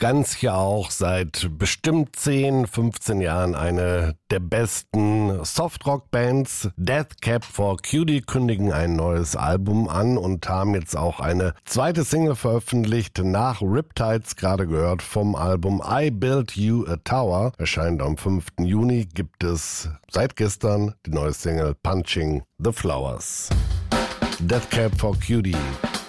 ganz ja auch seit bestimmt 10, 15 Jahren eine der besten Softrock-Bands. Death Cab for Cutie kündigen ein neues Album an und haben jetzt auch eine zweite Single veröffentlicht, nach Riptides, gerade gehört, vom Album I Built You a Tower. Erscheint am 5. Juni, gibt es seit gestern die neue Single Punching the Flowers. Death Cab for Cutie.